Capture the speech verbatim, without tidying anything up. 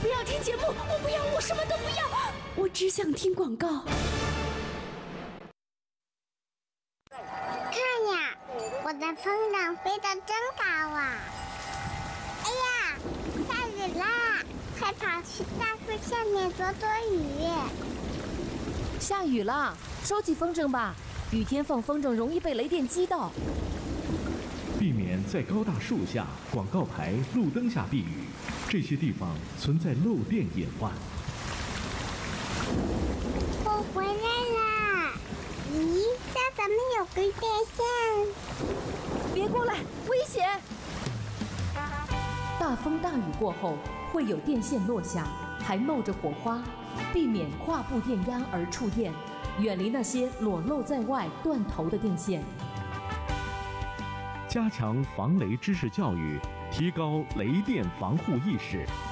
不要听节目，我不要，我什么都不要，我只想听广告。 看呀，我的风筝飞得真高啊！哎呀，下雨啦！快跑去大树下面躲躲雨。 下雨了，收起风筝吧。雨天放风筝容易被雷电击到。 避免在高大树下、广告牌、路灯下避雨，这些地方存在漏电隐患。 我回来啦！咦，这怎么有根电线？ 别过来，危险！大风大雨过后会有电线落下，还冒着火花，避免跨步电压而触电，远离那些裸露在外、断头的电线。 加强防雷知识教育，提高雷电防护意识。